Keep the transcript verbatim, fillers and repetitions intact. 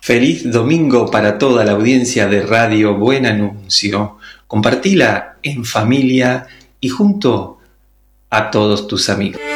Feliz domingo para toda la audiencia de Radio Buen Anuncio. Compartila en familia y junto a todos tus amigos.